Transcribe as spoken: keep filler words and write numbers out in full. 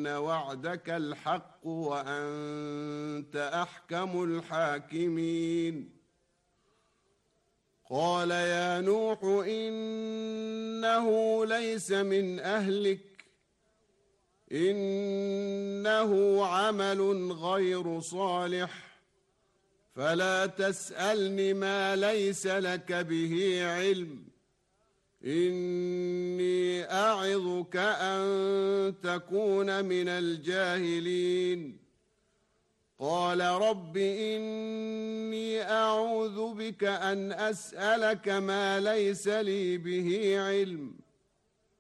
إن وعدك الحق وأنت أحكم الحاكمين. قال يا نوح إنه ليس من أهلك إنه عمل غير صالح فلا تسألني ما ليس لك به علم إني أعظك أن تكون من الجاهلين. قال رب إني أعوذ بك أن أسألك ما ليس لي به علم